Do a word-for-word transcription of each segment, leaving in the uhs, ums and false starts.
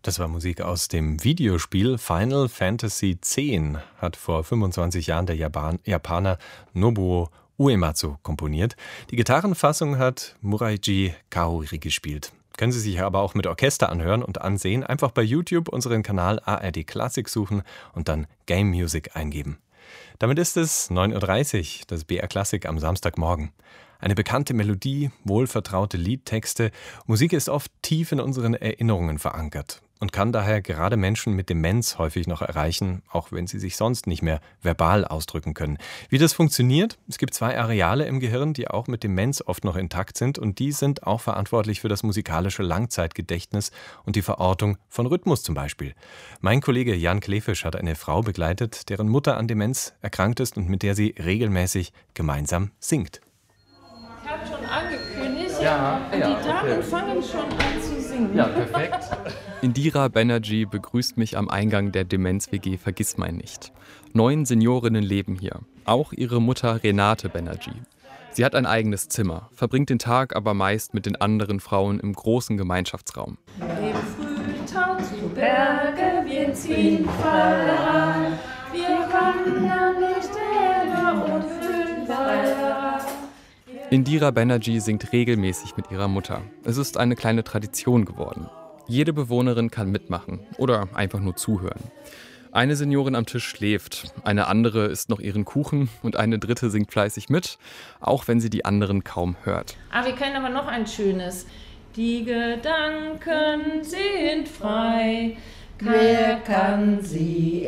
Das war Musik aus dem Videospiel Final Fantasy X, hat vor fünfundzwanzig Jahren der Japan- Japaner Nobuo Uematsu komponiert. Die Gitarrenfassung hat Muraiji Kaori gespielt. Können Sie sich aber auch mit Orchester anhören und ansehen. Einfach bei YouTube unseren Kanal A R D Klassik suchen und dann Game Music eingeben. Damit ist es neun Uhr dreißig, das B R Klassik am Samstagmorgen. Eine bekannte Melodie, wohlvertraute Liedtexte. Musik ist oft tief in unseren Erinnerungen verankert und kann daher gerade Menschen mit Demenz häufig noch erreichen, auch wenn sie sich sonst nicht mehr verbal ausdrücken können. Wie das funktioniert? Es gibt zwei Areale im Gehirn, die auch mit Demenz oft noch intakt sind, und die sind auch verantwortlich für das musikalische Langzeitgedächtnis und die Verortung von Rhythmus zum Beispiel. Mein Kollege Jan Klefisch hat eine Frau begleitet, deren Mutter an Demenz erkrankt ist und mit der sie regelmäßig gemeinsam singt. Ich habe schon angekündigt, Ja, und ja, die Damen okay. fangen schon an zu singen. Ja, perfekt. Indira Banerjee begrüßt mich am Eingang der Demenz-W G Vergissmeinnicht. Neun Seniorinnen leben hier, auch ihre Mutter Renate Banerjee. Sie hat ein eigenes Zimmer, verbringt den Tag aber meist mit den anderen Frauen im großen Gemeinschaftsraum. Im Frühtag zu Berge, wir ziehen Feuer, wir wandern die Stäbe und füllen Feuer. Indira Banerjee singt regelmäßig mit ihrer Mutter. Es ist eine kleine Tradition geworden. Jede Bewohnerin kann mitmachen oder einfach nur zuhören. Eine Seniorin am Tisch schläft, eine andere isst noch ihren Kuchen und eine dritte singt fleißig mit, auch wenn sie die anderen kaum hört. Ah, wir kennen aber noch ein schönes. Die Gedanken sind frei, wer kann sie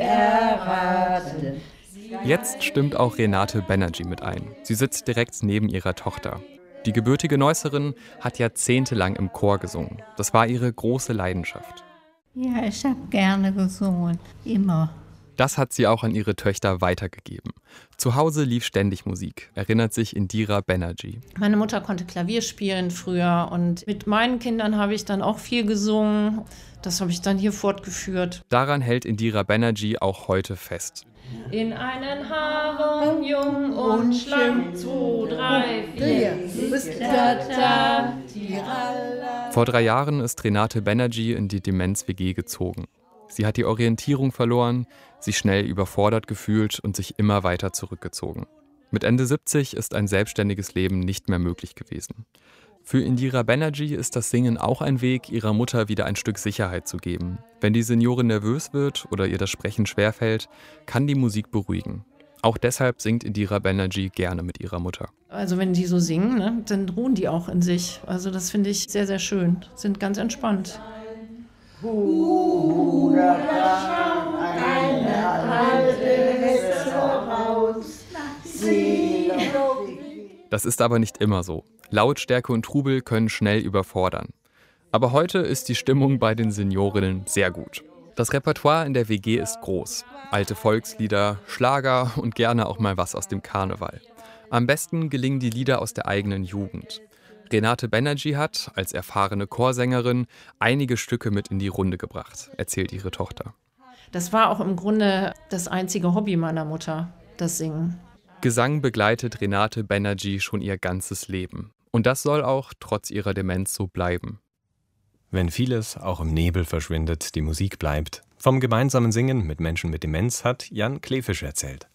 erraten? Jetzt stimmt auch Renate Banerjee mit ein. Sie sitzt direkt neben ihrer Tochter. Die gebürtige Neusserin hat jahrzehntelang im Chor gesungen. Das war ihre große Leidenschaft. Ja, ich habe gerne gesungen, immer. Das hat sie auch an ihre Töchter weitergegeben. Zu Hause lief ständig Musik, erinnert sich Indira Banerjee. Meine Mutter konnte Klavier spielen früher und mit meinen Kindern habe ich dann auch viel gesungen. Das habe ich dann hier fortgeführt. Daran hält Indira Banerjee auch heute fest. In einen Harem, jung und schlank, zwei, drei, vier, bis ta, ta, tiralla. Vor drei Jahren ist Renate Banerjee in die Demenz-W G gezogen. Sie hat die Orientierung verloren, sich schnell überfordert gefühlt und sich immer weiter zurückgezogen. Mit Ende siebzig ist ein selbstständiges Leben nicht mehr möglich gewesen. Für Indira Banerjee ist das Singen auch ein Weg, ihrer Mutter wieder ein Stück Sicherheit zu geben. Wenn die Seniorin nervös wird oder ihr das Sprechen schwerfällt, kann die Musik beruhigen. Auch deshalb singt Indira Banerjee gerne mit ihrer Mutter. Also wenn die so singen, ne, dann ruhen die auch in sich. Also das finde ich sehr, sehr schön. Sind ganz entspannt. Das ist aber nicht immer so. Lautstärke und Trubel können schnell überfordern. Aber heute ist die Stimmung bei den Seniorinnen sehr gut. Das Repertoire in der W G ist groß. Alte Volkslieder, Schlager und gerne auch mal was aus dem Karneval. Am besten gelingen die Lieder aus der eigenen Jugend. Renate Banerjee hat, als erfahrene Chorsängerin, einige Stücke mit in die Runde gebracht, erzählt ihre Tochter. Das war auch im Grunde das einzige Hobby meiner Mutter, das Singen. Gesang begleitet Renate Banerjee schon ihr ganzes Leben. Und das soll auch trotz ihrer Demenz so bleiben. Wenn vieles auch im Nebel verschwindet, die Musik bleibt. Vom gemeinsamen Singen mit Menschen mit Demenz hat Jan Klefisch erzählt.